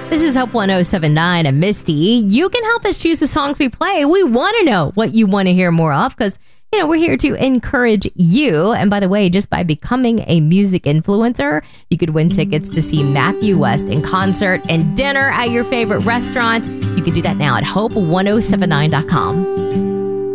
This is Hope 1079 and Misty. You can help us choose the songs we play. We want to know what you want to hear more of because, we're here to encourage you. And by the way, just by becoming a music influencer, you could win tickets to see Matthew West in concert and dinner at your favorite restaurant. You can do that now at hope1079.com.